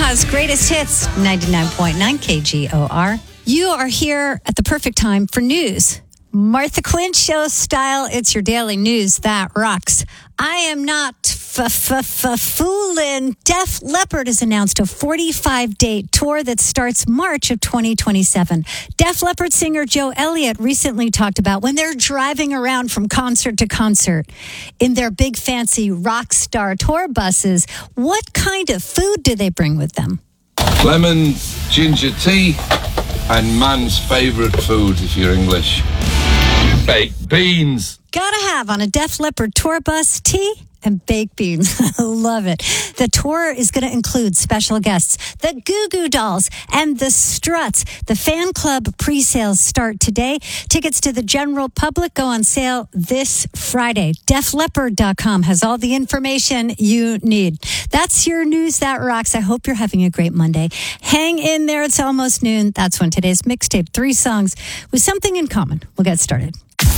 Omaha's greatest hits, 99.9 KGOR. You are here at the perfect time for news. Martha Quinn Show style, it's your daily news that rocks. I am not fooling. Def Leppard has announced a 45-date tour that starts March of 2027. Def Leppard singer Joe Elliott recently talked about when they're driving around from concert to concert in their big fancy rock star tour buses, what kind of food do they bring with them? Lemon, ginger tea, and man's favourite food if you're English. Baked beans. Gotta have on a Def Leppard tour bus, tea and baked beans. I love it. The tour is going to include special guests, the Goo Goo Dolls and the Struts. The fan club pre-sales start today. Tickets to the general public go on sale this Friday. DefLeppard.com has all the information you need. That's your news that rocks. I hope you're having a great Monday. Hang in there. It's almost noon. That's when today's mixtape, 3 songs with something in common. We'll get started.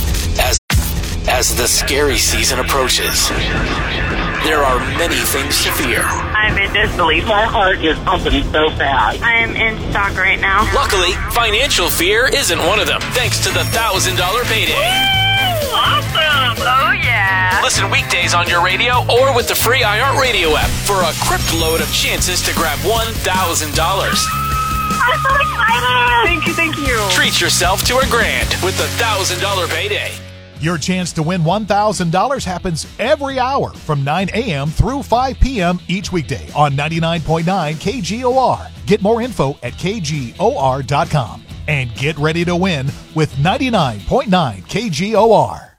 As the scary season approaches, there are many things to fear. I'm in disbelief. My heart is pumping so fast. I'm in shock right now. Luckily, financial fear isn't one of them, thanks to the $1,000 payday. Woo! Awesome! Oh, yeah. Listen weekdays on your radio or with the free iHeartRadio app for a crypt load of chances to grab $1,000. I'm so excited! Thank you. Treat yourself to $1,000 with the $1,000 payday. Your chance to win $1,000 happens every hour from 9 a.m. through 5 p.m. each weekday on 99.9 KGOR. Get more info at KGOR.com and get ready to win with 99.9 KGOR.